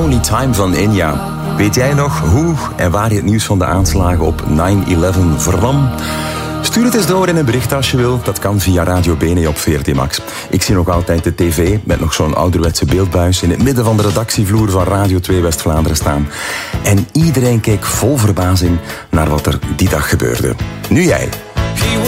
Only Time van Enya. Weet jij nog hoe en waar je het nieuws van de aanslagen op 9/11 vernam? Stuur het eens door in een bericht als je wil. Dat kan via Radio Bene op VRT Max. Ik zie nog altijd de tv met nog zo'n ouderwetse beeldbuis in het midden van de redactievloer van Radio 2 West-Vlaanderen staan. En iedereen keek vol verbazing naar wat er die dag gebeurde. Nu jij.